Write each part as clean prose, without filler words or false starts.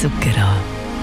Zucker an.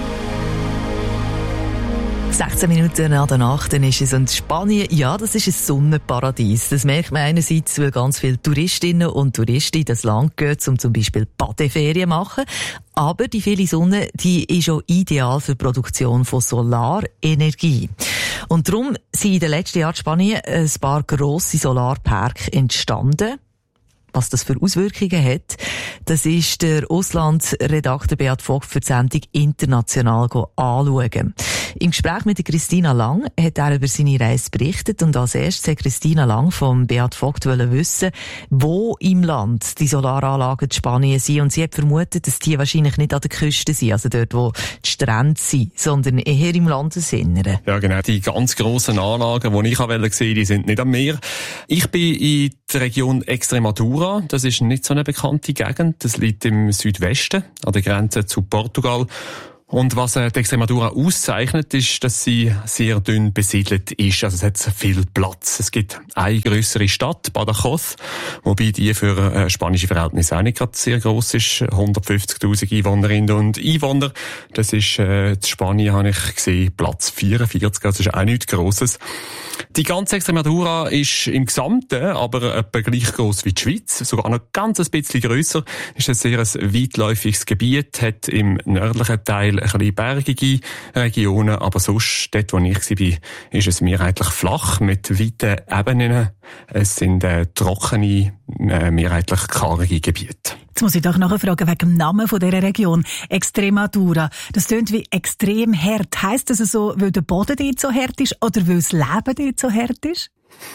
16 Minuten nach der Nacht, dann ist es in Spanien. Ja, das ist ein Sonnenparadies. Das merkt man einerseits, weil ganz viele Touristinnen und Touristen in das Land gehen, um zum Beispiel Badeferien machen. Aber die viele Sonne, die ist auch ideal für die Produktion von Solarenergie. Und darum sind in den letzten Jahren in Spanien ein paar grosse Solarparks entstanden. Was das für Auswirkungen hat, das ist der Auslandsredakteur Beat Vogt für die Sendung international anschauen. Im Gespräch mit Christina Lang hat er über seine Reise berichtet und als erstes hat Christina Lang vom Beat Vogt wissen, wo im Land die Solaranlagen in Spanien sind, und sie hat vermutet, dass die wahrscheinlich nicht an der Küste sind, also dort, wo die Strände sind, sondern eher im Landesinneren. Ja, genau. Die ganz grossen Anlagen, die ich sehen, die sind nicht am Meer. Ich bin in der Region Extremadura. Das ist nicht so eine bekannte Gegend. Das liegt im Südwesten, an der Grenze zu Portugal. Und was die Extremadura auszeichnet, ist, dass sie sehr dünn besiedelt ist. Also es hat viel Platz. Es gibt eine grössere Stadt, Badajoz, wobei die für spanische Verhältnisse auch nicht gerade sehr gross ist. 150'000 Einwohnerinnen und Einwohner. Das ist in Spanien, habe ich gesehen, Platz 44. Das ist auch nichts Grosses. Die ganze Extremadura ist im Gesamten aber etwa gleich gross wie die Schweiz, sogar noch ganz ein bisschen grösser. Ist ein sehr weitläufiges Gebiet, hat im nördlichen Teil ein bisschen bergige Regionen, aber sonst, dort wo ich war, ist es mehrheitlich flach mit weiten Ebenen. Es sind trockene, mehrheitlich karge Gebiete. Jetzt muss ich doch nachfragen wegen dem Namen von dieser Region. Extremadura. Das tönt wie extrem hart. Heisst das so, weil der Boden dort so hart ist oder weil das Leben dort so hart ist?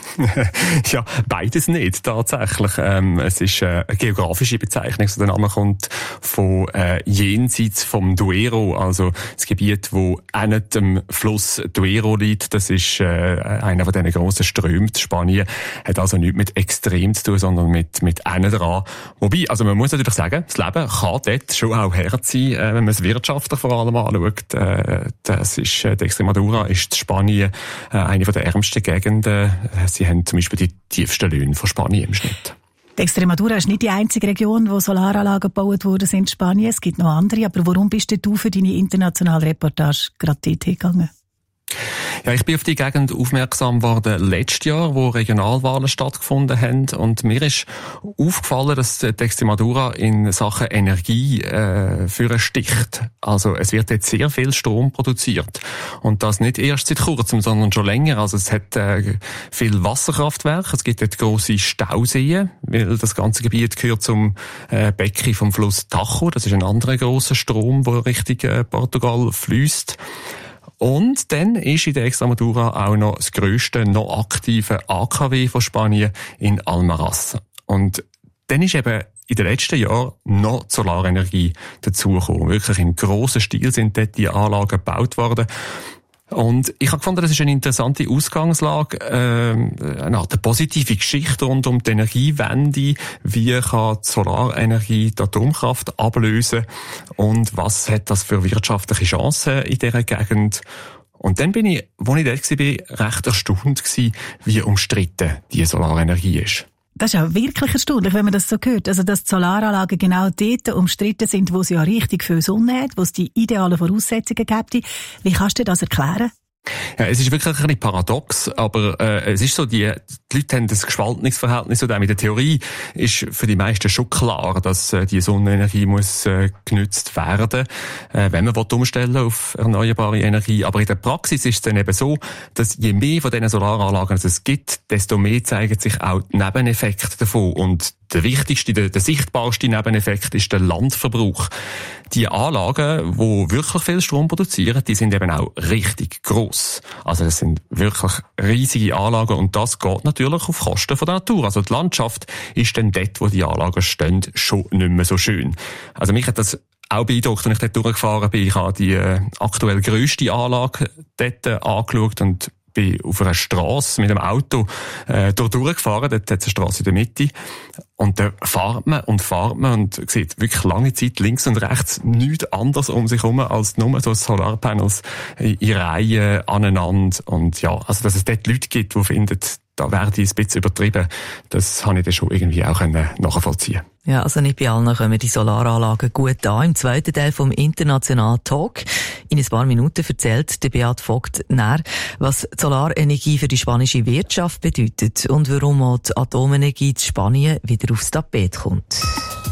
Ja, beides nicht, tatsächlich. Es ist eine geografische Bezeichnung. Der Name kommt von jenseits vom Duero, also das Gebiet, wo an dem Fluss Duero liegt. Das ist einer von diesen grossen Strömen. Spanien hat also nichts mit extrem zu tun, sondern mit innen dran. Wobei, also man muss natürlich sagen, das Leben kann dort schon auch hart sein, wenn man es wirtschaftlich vor allem anschaut. Das ist, die Extremadura ist in Spanien eine der ärmsten Gegenden. Sie haben zum Beispiel die tiefsten Löhne von Spanien im Schnitt. Die Extremadura ist nicht die einzige Region, wo Solaranlagen gebaut wurden in Spanien. Es gibt noch andere. Aber warum bist du für deine internationale Reportage gerade dort hingegangen? Ja, ich bin auf die Gegend aufmerksam geworden letztes Jahr, wo Regionalwahlen stattgefunden haben, und mir ist aufgefallen, dass die Extremadura in Sachen Energie für sticht. Also es wird jetzt sehr viel Strom produziert, und das nicht erst seit kurzem, sondern schon länger. Also es hat viel Wasserkraftwerke, es gibt dort grosse Stauseen, weil das ganze Gebiet gehört zum Becken vom Fluss Tajo. Das ist ein anderer grosser Strom, der Richtung Portugal fließt. Und dann ist in der Extremadura auch noch das grösste noch aktive AKW von Spanien in Almaraz. Und dann ist eben in den letzten Jahren noch Solarenergie dazugekommen. Wirklich im grossen Stil sind dort die Anlagen gebaut worden. Und ich habe gefunden, das ist eine interessante Ausgangslage, eine Art positive Geschichte rund um die Energiewende. Wie kann die Solarenergie die Atomkraft ablösen? Und was hat das für wirtschaftliche Chancen in dieser Gegend? Und dann bin ich, als ich dort war, recht erstaunt gewesen, wie umstritten die Solarenergie ist. Das ist ja wirklich erstaunlich, wenn man das so hört. Also, dass die Solaranlagen genau dort umstritten sind, wo es ja richtig viel Sonne hat, wo es die idealen Voraussetzungen gibt. Wie kannst du das erklären? Ja, es ist wirklich ein bisschen paradox, aber es ist so, die Leute haben ein gespaltenes Verhältnis zu dem. In der Theorie ist für die meisten schon klar, dass die Sonnenenergie muss genutzt werden, wenn man umstellen auf erneuerbare Energie. Aber in der Praxis ist es dann eben so, dass je mehr von diesen Solaranlagen es gibt, desto mehr zeigen sich auch die Nebeneffekte davon. Und der wichtigste, der sichtbarste Nebeneffekt ist der Landverbrauch. Die Anlagen, die wirklich viel Strom produzieren, die sind eben auch richtig gross. Also das sind wirklich riesige Anlagen, und das geht natürlich auf Kosten von der Natur. Also die Landschaft ist dann dort, wo die Anlagen stehen, schon nicht mehr so schön. Also mich hat das auch beeindruckt, als ich dort durchgefahren bin. Ich habe die aktuell grösste Anlage dort angeschaut und bin auf einer Strasse mit dem Auto durchgefahren. Dort hat es eine Strasse in der Mitte. Und da fährt man und sieht wirklich lange Zeit links und rechts nichts anderes um sich herum als nur so Solarpanels in Reihen aneinander. Und ja, also dass es dort Leute gibt, die finden, da werde ich ein bisschen übertrieben, das habe ich dann schon irgendwie auch nachvollziehen. Ja, also nicht bei allen kommen die Solaranlagen gut an. Im zweiten Teil vom internationalen Talk in ein paar Minuten erzählt der Beat Vogt näher, was die Solarenergie für die spanische Wirtschaft bedeutet und warum auch die Atomenergie in Spanien wieder aufs Tapet kommt.